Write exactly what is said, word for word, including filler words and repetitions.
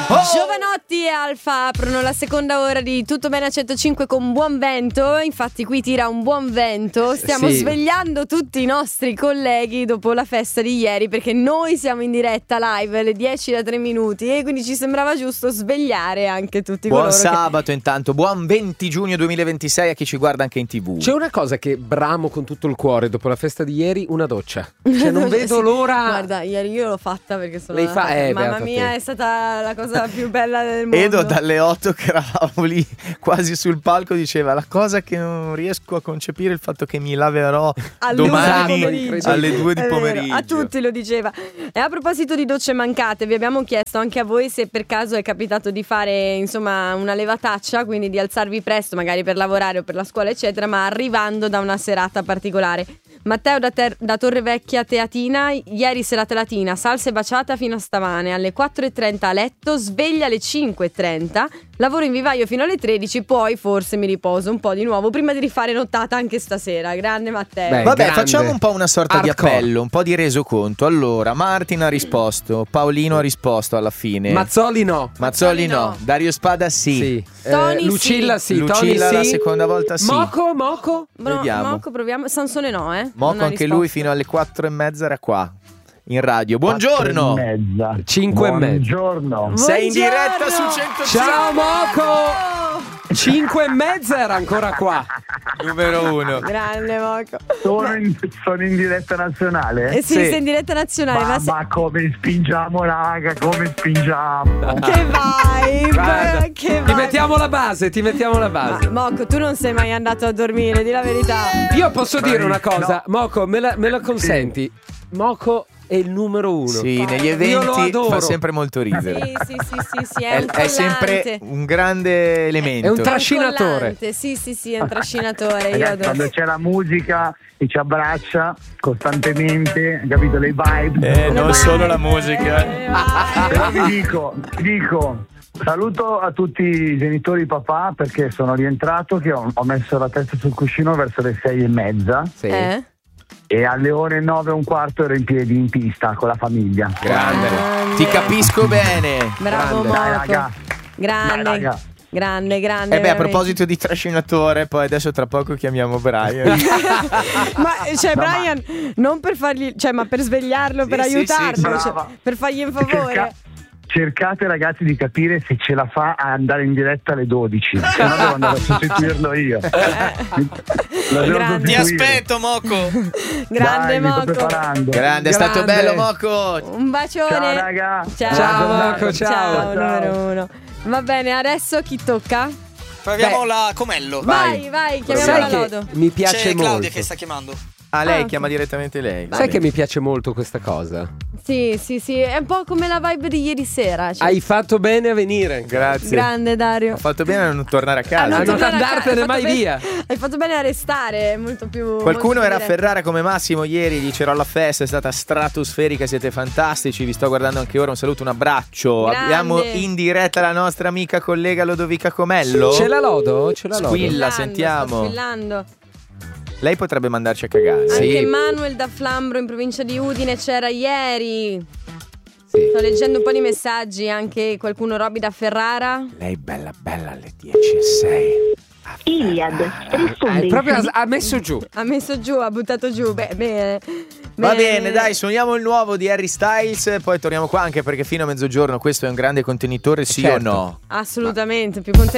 Oh! Giovanotti e Alfa aprono la seconda ora di Tutto Bene a centocinque con buon vento. Infatti qui tira un buon vento. Stiamo sì. svegliando tutti i nostri colleghi dopo la festa di ieri, perché noi siamo in diretta live alle dieci da tre minuti e quindi ci sembrava giusto svegliare anche tutti Buon coloro sabato che... intanto, buon venti giugno duemilaventisei a chi ci guarda anche in tv. C'è una cosa che bramo con tutto il cuore dopo la festa di ieri, una doccia. Cioè non vedo Sì. l'ora. Guarda, ieri io l'ho fatta perché sono Lei fa- andata- eh, mamma beata mia, te. è stata la cosa più bella del mondo. Edo dalle otto che eravamo lì quasi sul palco diceva: la cosa che non riesco a concepire è il fatto che mi laverò Alle domani due di pomeriggio. alle due di È vero, pomeriggio. a tutti lo diceva. E a proposito di docce mancate, vi abbiamo chiesto anche a voi se per caso è capitato di fare insomma una levataccia, quindi di alzarvi presto magari per lavorare o per la scuola eccetera, ma arrivando da una serata particolare. Matteo da, Ter- da Torrevecchia Teatina: ieri serata latina, salsa e baciata fino a stamane, alle quattro e trenta a letto, sveglia alle cinque e trenta, lavoro in vivaio fino alle tredici, poi forse mi riposo un po' di nuovo prima di rifare nottata anche stasera. Grande Matteo. Beh, Vabbè, grande. facciamo un po' una sorta Hardcore. di appello, un po' di resoconto. Allora, Martin ha risposto, Paolino ha risposto alla fine. Mazzoli no. Mazzoli no, no. Dario Spada sì. Sì. Tony Eh, Lucilla sì. Lucilla Tony la sì. seconda volta sì. Moco, Moco. Bro, Vediamo. Moco, proviamo. Sansone no, eh. Non Moco ha anche risposto. lui fino alle quattro e mezza era qua in radio. Buongiorno. Quattro e mezza. Cinque e mezza. Buongiorno. Sei in Buongiorno. diretta su centocinque. Ciao Moco. Cinque e mezza era ancora qua. Numero uno. Grande Moco. Sono in, sono in diretta nazionale? Eh sì, Sì. sei in diretta nazionale. Ma, Ma, se- ma come spingiamo, raga, come spingiamo? che vibe. Guarda, che ti vibe. mettiamo la base, ti mettiamo la base. Ma Moco, tu non sei mai andato a dormire, di la verità. Io posso dire una Bravissimo. cosa, Moco, me la, me la consenti? Moco è il numero uno. Sì, negli Io lo eventi adoro. fa sempre molto ridere. Sì, sì, sì, sì, sì, è, È, un è collante. sempre un grande elemento. È un È un trascinatore. collante, Sì, sì, sì, è un trascinatore. Io Ragazzi, adoro. quando c'è la musica e ci abbraccia costantemente, capito? Le vibe. Eh, non Vai. solo la musica. Eh, vai. Però vi dico, vi dico, saluto a tutti i genitori papà perché sono rientrato che ho, ho messo la testa sul cuscino verso le sei e mezza Sì. Eh? e alle ore nove e un quarto ero in piedi in pista con la famiglia. Grande. Grande. Ti capisco bene. Bravo Grande. Dai, Moco. raga. Grande. Dai, raga. Grande, grande. E beh, a veramente. proposito di trascinatore, poi adesso tra poco chiamiamo Brian. Ma cioè No, ma- Brian, non per fargli, cioè, ma per svegliarlo, Sì, per sì, aiutarlo, sì, cioè, brava. per fargli un favore. Cerca- cercate ragazzi di capire se ce la fa a andare in diretta alle dodici, se no devo andare a sostituirlo io. Lo devo Grande. Ti sostituire. aspetto, Moco. Grande Dai, mi sto Moco. preparando. Grande, è stato Grande. bello, Moco. Un bacione. Ciao, raga. Ciao, Ciao, Moco, ciao. Ciao, numero uno. Va bene, adesso chi tocca? Proviamo Beh. la Comenlo. Vai, vai, chiamiamo Sai la che Lodo. mi piace C'è Claudia molto. che sta chiamando. Ah, lei Ah, chiama direttamente lei. Sai che mi piace molto questa cosa? Sì, sì, sì, è un po' come la vibe di ieri sera. Cioè. Hai fatto bene a venire. Grazie. Grande Dario. Ho fatto bene a non tornare a casa. Ah, non non tornare a casa, andartene hai fatto mai bene- via. Hai fatto bene a restare, è molto più. Qualcuno molto era a diretto. Ferrara come Massimo ieri, gli c'ero alla festa, è stata stratosferica, siete fantastici, vi sto guardando anche ora, un saluto, un abbraccio. Grande. Abbiamo in diretta la nostra amica collega Lodovica Comello. Ce la lodo? Ce la lodo. Squilla. Squillando, sentiamo. sto squillando. Lei potrebbe mandarci a cagare. Anche Manuel da Flambro in provincia di Udine c'era ieri. Sì. Sto leggendo un po' di messaggi, anche qualcuno Roby da Ferrara. Lei bella bella alle dieci e sei. Iliad risponde Eh, in proprio ha, segno- ha messo giù. Ha messo giù, ha buttato giù. Beh, bene. Va bene, dai, suoniamo il nuovo di Harry Styles, poi torniamo qua anche perché fino a mezzogiorno questo è un grande contenitore, sì Certo. o no? Assolutamente, più contento.